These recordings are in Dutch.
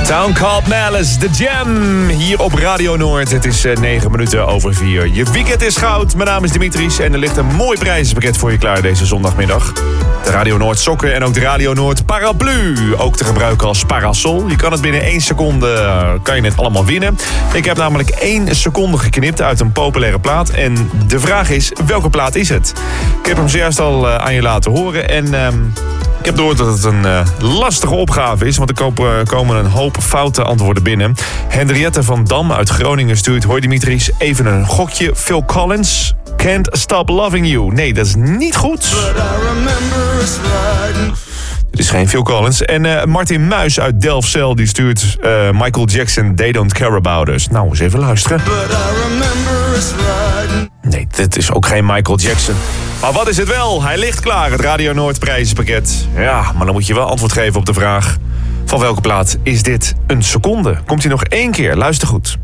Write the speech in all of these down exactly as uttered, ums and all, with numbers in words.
Town Called Malice, The Jam, hier op Radio Noord. Het is uh, negen minuten over vier. Je weekend is goud. Mijn naam is Dimitris en er ligt een mooi prijzenpakket voor je klaar deze zondagmiddag. De Radio Noord sokken en ook de Radio Noord paraplu. Ook te gebruiken als parasol. Je kan het binnen één seconde, uh, kan je het allemaal winnen. Ik heb namelijk één seconde geknipt uit een populaire plaat. En de vraag is, welke plaat is het? Ik heb hem zojuist al uh, aan je laten horen en... Uh, Ik heb gehoord dat het een uh, lastige opgave is, want er komen, komen een hoop foute antwoorden binnen. Henriette van Dam uit Groningen stuurt, hoi Dimitris, even een gokje. Phil Collins, Can't Stop Loving You. Nee, dat is niet goed. Dit is geen Phil Collins. En uh, Martin Muis uit Delfzijl die stuurt uh, Michael Jackson, They Don't Care About Us. Nou, eens even luisteren. Nee, dit is ook geen Michael Jackson. Maar wat is het wel? Hij ligt klaar, het Radio Noord prijzenpakket. Ja, maar dan moet je wel antwoord geven op de vraag... van welke plaat is dit een seconde? Komt hij nog één keer? Luister goed.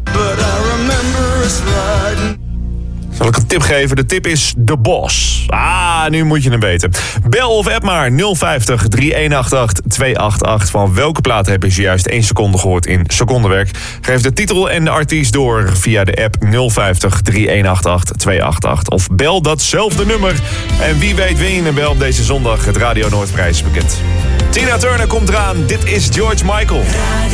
Zal ik een tip geven? De tip is The Boss. Ah, nu moet je hem weten. Bel of app maar nul vijftig, drie een acht acht, twee acht acht. Van welke plaat heb je zojuist één seconde gehoord in secondenwerk? Geef de titel en de artiest door via de app nul vijftig, drie een acht acht, twee acht acht. Of bel datzelfde nummer. En wie weet win je hem wel op deze zondag het Radio Noord prijzenpakket. Tina Turner komt eraan. Dit is George Michael.